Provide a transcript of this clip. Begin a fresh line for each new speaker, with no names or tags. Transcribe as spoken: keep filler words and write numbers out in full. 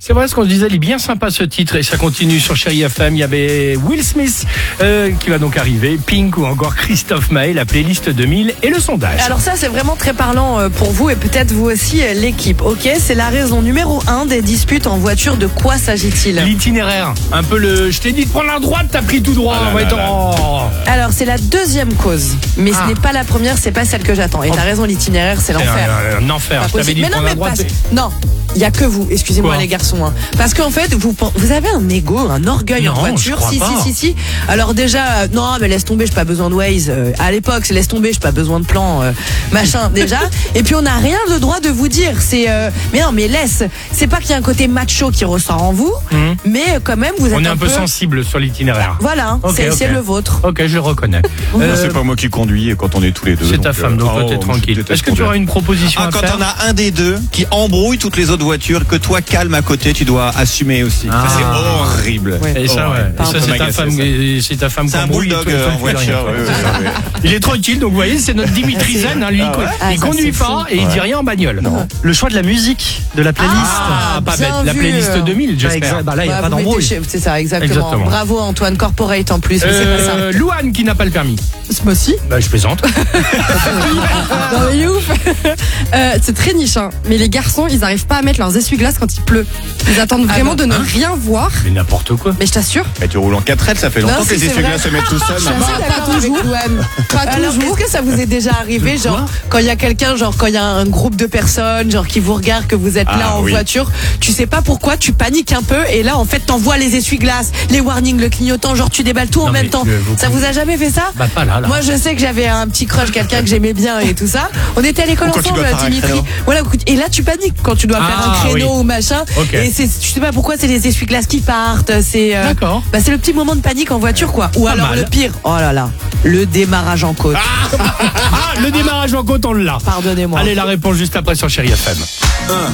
C'est vrai ce qu'on se disait, il est bien sympa ce titre et ça continue sur Chérie F M. Il y avait Will Smith euh, qui va donc arriver, Pink ou encore Christophe Maé, la playlist deux mille et le sondage.
Alors ça c'est vraiment très parlant pour vous et peut-être vous aussi l'équipe. Ok, c'est la raison numéro un des disputes en voiture. De quoi s'agit-il?
L'itinéraire, un peu le. Je t'ai dit de prendre la droite, t'as pris tout droit.
Ah là
ouais,
là là.
oh.
Alors c'est la deuxième cause, mais
Ah.
ce n'est pas la première, c'est pas celle que j'attends. Et t'as raison, l'itinéraire c'est
C'est
l'enfer.
un, un enfer.
Pas
Je t'avais
possible.
dit de
Mais non,
prendre la
mais
droite.
pas- non, il y a que vous. Excusez-moi
Quoi
les garçons, hein. Parce qu'en fait vous pen- vous avez un ego, un orgueil
Non,
en voiture.
je crois
Si
pas.
si si si. Alors déjà euh, non mais laisse tomber, j'ai pas besoin de Waze. Euh, à l'époque c'est laisse tomber, j'ai pas besoin de plan, euh, machin déjà. Et puis on n'a rien de droit de vous dire. C'est euh, mais non mais laisse. C'est pas qu'il y a un côté macho qui ressort en vous,
Mhm.
mais quand même vous êtes
On est
un,
un peu sensible sur l'itinéraire.
Voilà,
Ok,
c'est
ok.
c'est le vôtre.
Ok, je le reconnais.
Non,
Euh,
c'est pas moi qui conduis quand on est tous les deux.
c'est ta
donc,
femme, donc
euh,
toi, t'es
oh,
tranquille.
je déteste
Est-ce que tu
conduire.
auras une proposition
Ah,
à
quand
faire?
on a un des deux qui embrouille toutes les autres voitures, que toi calme à côté, tu dois assumer aussi.
Ah.
Ça, c'est horrible.
Ouais.
Et ça, ouais. Et
Pas un
ça,
peu
c'est ta
m'agacer,
femme,
ça.
et c'est ta femme
C'est un
qui embrouille,
bulldog
toi,
euh,
toi,
en
tu fais
voiture.
rien.
ouais, ouais, ouais.
Il est tranquille, donc vous voyez, c'est notre Dimitri Zen, hein, lui, il,
Ah,
il
ça,
conduit
c'est
pas
fou.
et il dit rien en bagnole.
Le choix de la musique, de la playlist.
Ah, pas bête.
bien
La
vu.
playlist deux mille,
Bah,
j'espère.
exa- bah là, il n'y a
Bah,
pas
vous mettez
d'embrouille.
chez- C'est ça, exactement.
Exactement.
Bravo Antoine, corporate en plus. mais c'est pas ça.
Euh, Louane qui n'a pas le permis.
Moi aussi.
Bah, je plaisante.
Non mais ouf. Euh, c'est très niche, hein. Mais les garçons, ils arrivent pas à mettre leurs essuie-glaces quand il pleut. Ils attendent vraiment de ne rien voir.
Mais n'importe quoi.
Mais je t'assure,
Mais tu roules en quatre ailes, ça fait longtemps
Non,
que
si,
les
c'est
essuie-glaces
vrai.
se mettent tout seuls.
Je suis
maintenant.
assez
pas
d'accord avec
toujours.
Louane.
pas
Alors,
toujours.
est-ce que ça vous est déjà arrivé, genre, quand il y a quelqu'un, genre, quand il y a un groupe de personnes, genre, qui vous regarde, que vous êtes là
Ah,
en
oui.
voiture, tu sais pas pourquoi, tu paniques un peu, et là, en fait, t'envoies les essuie-glaces, les warnings, le clignotant, genre, tu déballes tout en
Non,
même
mais
temps.
tu- vous-
Ça vous a jamais fait ça?
Bah, pas là, là.
Moi, je sais que j'avais un petit crush, quelqu'un que j'aimais bien et tout ça. On était à l'école
Ou quand tu
ensemble,
dois faire un
Dimitri.
créneau.
Voilà, et là, tu paniques quand tu dois faire
Ah,
un créneau
oui.
ou machin.
Ok.
Et c'est, je sais pas pourquoi, c'est les essuie-glaces qui partent, c'est, euh,
D'accord.
bah, c'est le petit moment de panique en voiture, quoi. Ou
Pas
alors
mal.
le pire, oh là là, le démarrage en côte.
Ah, le démarrage en côte, on l'a.
Pardonnez-moi.
Allez, la réponse juste après sur Chérie F M.